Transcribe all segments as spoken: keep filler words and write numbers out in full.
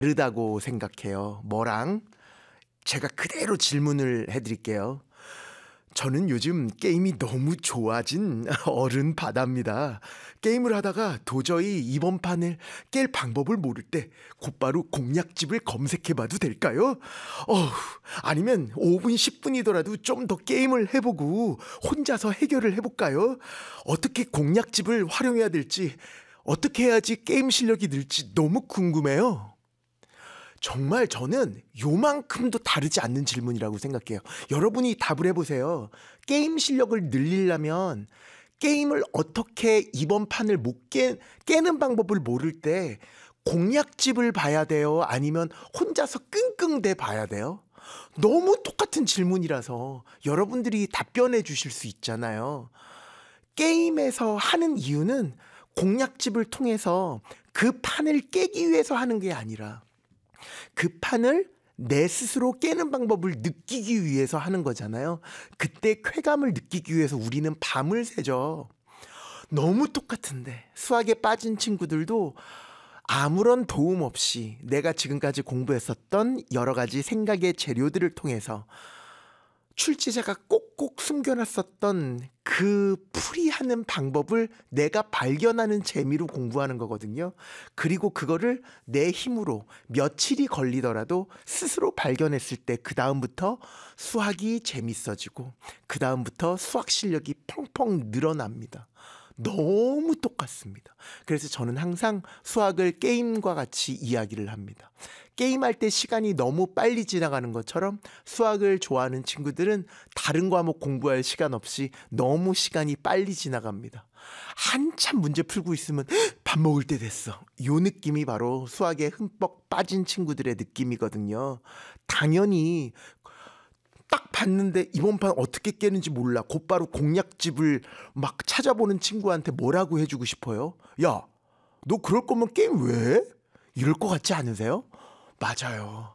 다르다고 생각해요. 뭐랑? 제가 그대로 질문을 해드릴게요. 저는 요즘 게임이 너무 좋아진 어른 바다입니다. 게임을 하다가 도저히 이번 판을 깰 방법을 모를 때 곧바로 공략집을 검색해봐도 될까요? 어후, 아니면 오 분, 십 분이더라도 좀 더 게임을 해보고 혼자서 해결을 해볼까요? 어떻게 공략집을 활용해야 될지, 어떻게 해야지 게임 실력이 늘지 너무 궁금해요. 정말 저는 요만큼도 다르지 않는 질문이라고 생각해요. 여러분이 답을 해보세요. 게임 실력을 늘리려면 게임을 어떻게 이번 판을 못 깨, 깨는 방법을 모를 때 공략집을 봐야 돼요? 아니면 혼자서 끙끙대 봐야 돼요? 너무 똑같은 질문이라서 여러분들이 답변해 주실 수 있잖아요. 게임에서 하는 이유는 공략집을 통해서 그 판을 깨기 위해서 하는 게 아니라 그 판을 내 스스로 깨는 방법을 느끼기 위해서 하는 거잖아요. 그때 쾌감을 느끼기 위해서 우리는 밤을 새죠. 너무 똑같은데 수학에 빠진 친구들도 아무런 도움 없이 내가 지금까지 공부했었던 여러 가지 생각의 재료들을 통해서 출제자가 꼭꼭 숨겨놨었던 그 풀이하는 방법을 내가 발견하는 재미로 공부하는 거거든요. 그리고 그거를 내 힘으로 며칠이 걸리더라도 스스로 발견했을 때 그 다음부터 수학이 재밌어지고 그 다음부터 수학 실력이 펑펑 늘어납니다. 너무 똑같습니다. 그래서 저는 항상 수학을 게임과 같이 이야기를 합니다. 게임할 때 시간이 너무 빨리 지나가는 것처럼 수학을 좋아하는 친구들은 다른 과목 공부할 시간 없이 너무 시간이 빨리 지나갑니다. 한참 문제 풀고 있으면 밥 먹을 때 됐어. 요 느낌이 바로 수학에 흠뻑 빠진 친구들의 느낌이거든요. 당연히 딱 봤는데 이번 판 어떻게 깨는지 몰라. 곧바로 공략집을 막 찾아보는 친구한테 뭐라고 해주고 싶어요? 야, 너 그럴 거면 게임 왜 해? 이럴 것 같지 않으세요? 맞아요.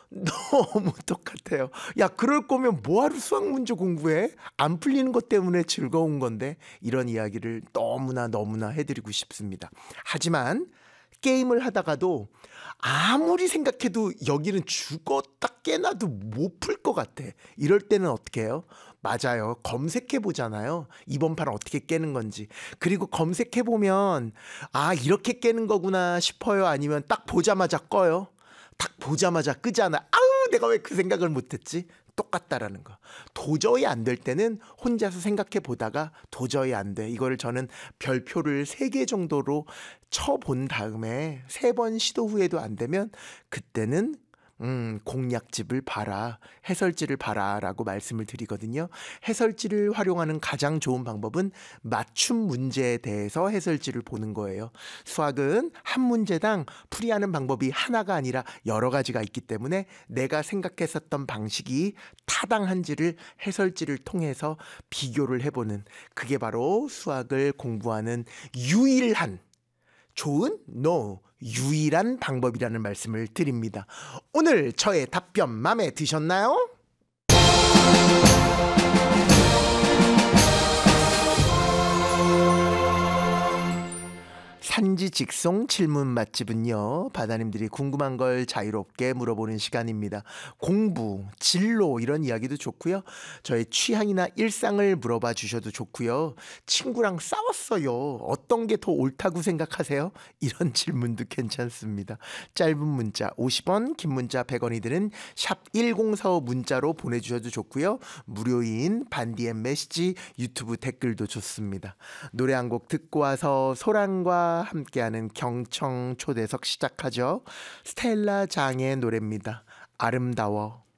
너무 똑같아요. 야, 그럴 거면 뭐하러 수학 문제 공부해? 안 풀리는 것 때문에 즐거운 건데. 이런 이야기를 너무나 너무나 해드리고 싶습니다. 하지만 게임을 하다가도 아무리 생각해도 여기는 죽었다 깨놔도 못 풀 것 같아. 이럴 때는 어떻게 해요? 맞아요. 검색해 보잖아요. 이번 판 어떻게 깨는 건지. 그리고 검색해 보면 아, 이렇게 깨는 거구나 싶어요? 아니면 딱 보자마자 꺼요? 딱 보자마자 끄잖아. 아우, 내가 왜 그 생각을 못했지? 똑같다라는 거. 도저히 안 될 때는 혼자서 생각해 보다가 도저히 안 돼. 이거를 저는 별표를 세 개 정도로 쳐본 다음에 세 번 시도 후에도 안 되면 그때는 음, 공략집을 봐라, 해설지를 봐라 라고 말씀을 드리거든요. 해설지를 활용하는 가장 좋은 방법은 맞춤 문제에 대해서 해설지를 보는 거예요. 수학은 한 문제당 풀이하는 방법이 하나가 아니라 여러 가지가 있기 때문에 내가 생각했었던 방식이 타당한지를 해설지를 통해서 비교를 해보는, 그게 바로 수학을 공부하는 유일한, 좋은? No. 유일한 방법이라는 말씀을 드립니다. 오늘 저의 답변 마음에 드셨나요? 산지 직송 질문 맛집은요, 바다님들이 궁금한 걸 자유롭게 물어보는 시간입니다. 공부, 진로 이런 이야기도 좋고요. 저의 취향이나 일상을 물어봐 주셔도 좋고요. 친구랑 싸웠어요. 어떤 게 더 옳다고 생각하세요? 이런 질문도 괜찮습니다. 짧은 문자 오십 원, 긴 문자 백 원이들은 샵 일공사오 문자로 보내주셔도 좋고요. 무료인 반디엠 메시지, 유튜브 댓글도 좋습니다. 노래 한 곡 듣고 와서 소란과 함께하는 경청 초대석 시작하죠. 스텔라 장의 노래입니다. 아름다워.